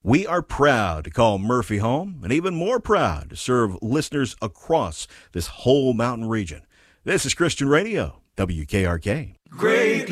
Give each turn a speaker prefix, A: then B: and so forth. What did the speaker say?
A: We are proud to call Murphy home and even more proud to serve listeners across this whole mountain region. This is Christian Radio, WKRK.
B: Great